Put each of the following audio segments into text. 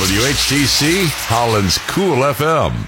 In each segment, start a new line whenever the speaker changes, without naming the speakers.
WHTC, Holland's Cool FM.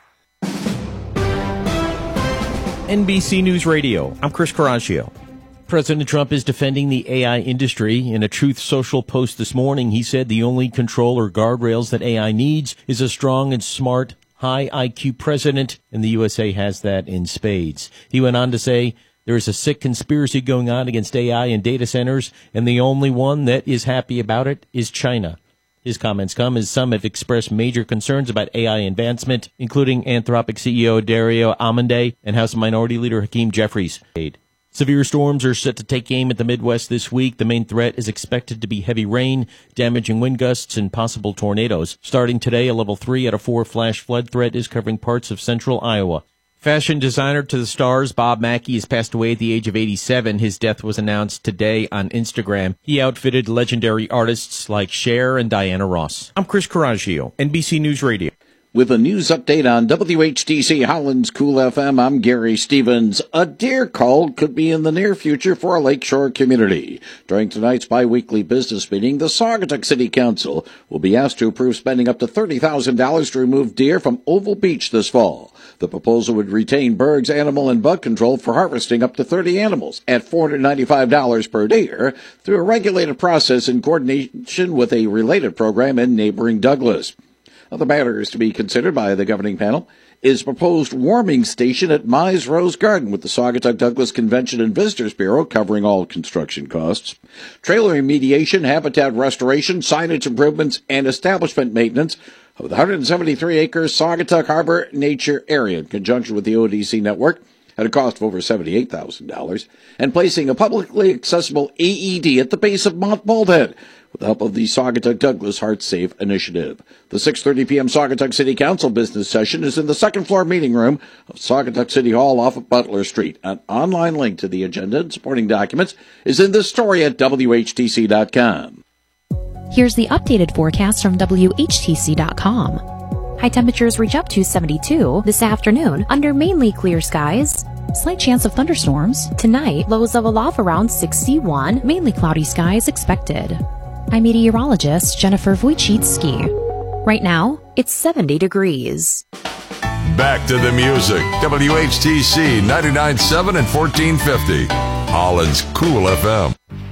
NBC News Radio. I'm Chris Caraccio. President Trump is defending the AI industry. In a Truth Social post this morning, he said the only control or guardrails that AI needs is a strong and smart, high IQ president, and the USA has that in spades. He went on to say, there is a sick conspiracy going on against AI and data centers, and the only one that is happy about it is China. His comments come as some have expressed major concerns about AI advancement, including Anthropic CEO Dario Amodei and House Minority Leader Hakeem Jeffries. Severe storms are set to take aim at the Midwest this week. The main threat is expected to be heavy rain, damaging wind gusts, and possible tornadoes. Starting today, a level 3 out of 4 flash flood threat is covering parts of central Iowa. Fashion designer to the stars, Bob Mackie, has passed away at the age of 87. His death was announced today on Instagram. He outfitted legendary artists like Cher and Diana Ross. I'm Chris Caraccio, NBC News Radio.
With a news update on WHTC Holland's Cool FM, I'm Gary Stevens. A deer call could be in the near future for a lakeshore community. During tonight's bi-weekly business meeting, the Saugatuck City Council will be asked to approve spending up to $30,000 to remove deer from Oval Beach this fall. The proposal would retain Berg's animal and bug control for harvesting up to 30 animals at $495 per deer through a regulated process in coordination with a related program in neighboring Douglas. Other matters to be considered by the governing panel is proposed warming station at Mize Rose Garden with the Saugatuck Douglas Convention and Visitors Bureau covering all construction costs. Trailer remediation, habitat restoration, signage improvements, and establishment maintenance of the 173-acre Saugatuck Harbor Nature Area in conjunction with the ODC network at a cost of over $78,000, and placing a publicly accessible AED at the base of Mount Baldhead with the help of the Saugatuck Douglas Heart Safe Initiative. The 6:30 p.m. Saugatuck City Council business session is in the second-floor meeting room of Saugatuck City Hall off of Butler Street. An online link to the agenda and supporting documents is in this story at WHTC.com.
Here's the updated forecast from WHTC.com. High temperatures reach up to 72 this afternoon under mainly clear skies. Slight chance of thunderstorms. Tonight, lows level off around 61, mainly cloudy skies expected. I'm meteorologist Jennifer Wojcicki. Right now, it's 70 degrees.
Back to the music. WHTC 99.7 and 1450. Holland's Cool FM.